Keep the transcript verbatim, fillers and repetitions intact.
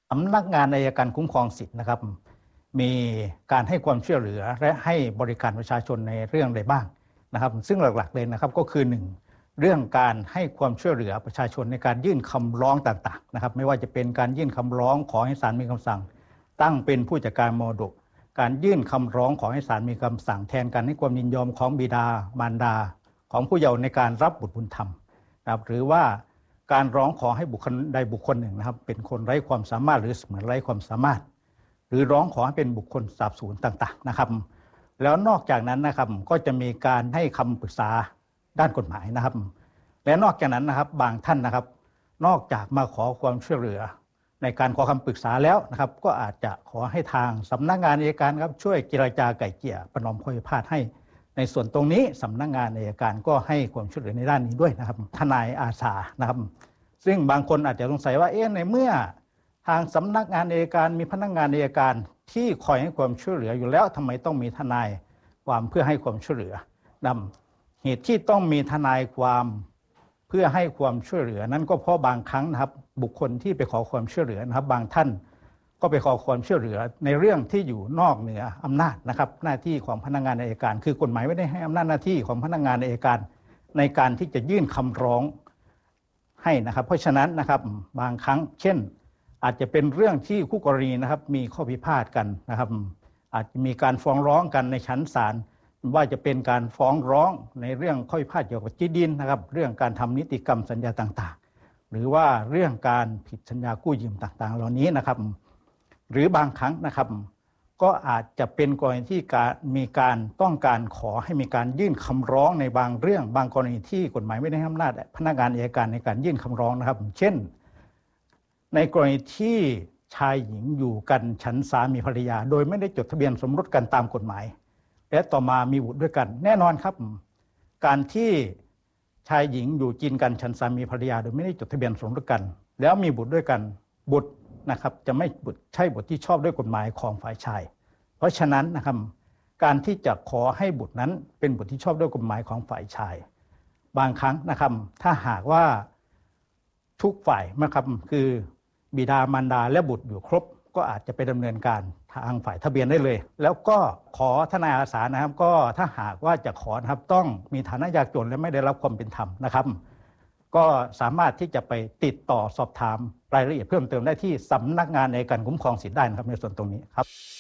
สำนักงานอัยการคุ้มครองสิทธิ์นะครับมีการให้ความช่วยเหลือและให้บริการประชาชนในเรื่องใดบ้างนะครับซึ่งหลักๆเลยนะครับก็คือหนึ่งเรื่องการให้ความช่วยเหลือประชาชนในการยื่นคำร้องต่างๆนะครับไม่ว่าจะเป็นการยื่นคำร้องขอให้ศาลมีคำสั่งตั้งเป็นผู้จัดการมรดกการยื่นคำร้องขอให้ศาลมีคำสั่งแทนการให้ความยินยอมของบิดามารดาของผู้เยาว์ในการรับบุตรบุญธรรมนะครับหรือว่าการร้องขอให้บุคคลใดบุคคลหนึ่งนะครับเป็นคนไร้ความสามารถหรือเสมือนไร้ความสามารถหรือร้องขอให้เป็นบุคคลสาบสูญต่างๆนะครับแล้วนอกจากนั้นนะครับก็จะมีการให้คำปรึกษาด้านกฎหมายนะครับและนอกจากนั้นนะครับบางท่านนะครับนอกจากมาขอความช่วยเหลือในการขอคำปรึกษาแล้วนะครับก็อาจจะขอให้ทางสำนักงานอัยการครับช่วยเจรจาไกล่เกลี่ยประนอมข้อพิพาทให้ในส่วนตรงนี้สำนักงานอัยการก็ให้ความช่วยเหลือในด้านนี้ด้วยนะครับทนายอาสานะครับซึ่งบางคนอาจจะสงสัยว่าเอ๊ะในเมื่อทางสำนักงานอัยการมีพนักงานอัยการที่คอยให้ความช่วยเหลืออยู่แล้วทำไมต้องมีทนายความเพื่อให้ความช่วยเหลือนำเหตุที่ต้องมีทนายความเพื่อให้ความช่วยเหลือนั้นก็เพราะบางครั้งนะครับบุคคลที่ไปขอความช่วยเหลือนะครับบางท่านก็ไปขอความช่วยเหลือในเรื่องที่อยู่นอกเหนืออำนาจนะครับหน้าที่ของพนักงานอัยการคือกฎหมายไม่ได้ให้อำนาจหน้าที่ของพนักงานอัยการในการที่จะยื่นคำร้องให้นะครับเพราะฉะนั้นนะครับบางครั้งเช่นอาจจะเป็นเรื่องที่คู่กรณีนะครับมีข้อพิพาทกันนะครับอาจจะมีการฟ้องร้องกันในชั้นศาลว่าจะเป็นการฟ้องร้องในเรื่องข้อพิพาทเกี่ยวกับที่ดินนะครับเรื่องการทำนิติกรรมสัญญาต่างๆหรือว่าเรื่องการผิดสัญญากู้ยืมต่างๆเหล่านี้นะครับหรือบางครั้งนะครับก็อาจจะเป็นกรณีที่การมีการต้องการขอให้มีการยื่นคำร้องในบางเรื่องบางกรณีที่กฎหมายไม่ได้ให้อำนาจพนักงานอัยการในการยื่นคำร้องนะครับเช่นในกรณีที่ชายหญิงอยู่กันฉันสามีภรรยาโดยไม่ได้จดทะเบียนสมรสกันตามกฎหมายและต่อมามีบุตรด้วยกันแน่นอนครับการที่ชายหญิงอยู่กินกันฉันสามีภรรยาโดยไม่ได้จดทะเบียนสมรสกันแล้วมีบุตรด้วยกันบุตรนะครับจะไม่บุตรใช่บุตรที่ชอบด้วยกฎหมายของฝ่ายชายเพราะฉะนั้นนะครับการที่จะขอให้บุตรนั้นเป็นบุตรที่ชอบด้วยกฎหมายของฝ่ายชายบางครั้งนะครับถ้าหากว่าทุกฝ่ายนะครับคือบิดามารดาและบุตรอยู่ครบก็อาจจะไปดำเนินการทางฝ่ายทะเบียนได้เลยแล้วก็ขอทนายอาสานะครับก็ถ้าหากว่าจะขอนะครับต้องมีฐานะยากจนและไม่ได้รับความเป็นธรรมนะครับก็สามารถที่จะไปติดต่อสอบถามรายละเอียดเพิ่มเติมได้ที่สำนักงานอัยการคุ้มครองสิทธิ์ได้นะครับในส่วนตรงนี้ครับ